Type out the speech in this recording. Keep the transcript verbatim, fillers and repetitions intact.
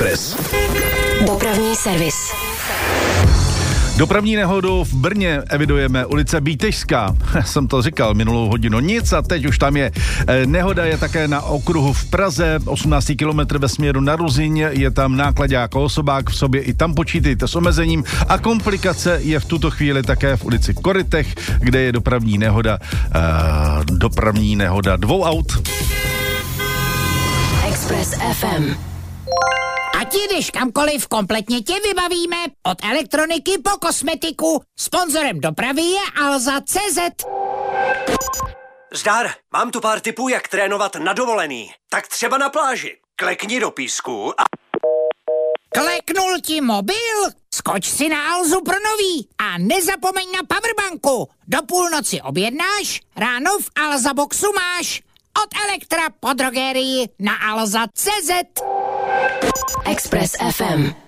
Express. Dopravní servis. Dopravní nehodu v Brně evidujeme ulice Bítežská. Jsem to říkal minulou hodinu. Nic a teď už tam je. Nehoda je také na okruhu v Praze, osmnáctý kilometr ve směru na Ruzyň, je tam nákladák a osobák, v sobě i tam počítejte s omezením a komplikace je v tuto chvíli také v ulici Korytech, kde je dopravní nehoda, uh, dopravní nehoda dvou aut. Express F M. Ať jdeš kamkoliv, kompletně tě vybavíme. Od elektroniky po kosmetiku. Sponzorem dopravy je Alza tečka cé zet. Zdar, mám tu pár tipů, jak trénovat na dovolený. Tak třeba na pláži. Klekni do písku a... Kleknul ti mobil? Skoč si na Alzu pro nový a nezapomeň na powerbanku. Do půlnoci objednáš, ráno v Alza boxu máš. Od Elektra po drogerii na alza tečka cé zet. Express F M.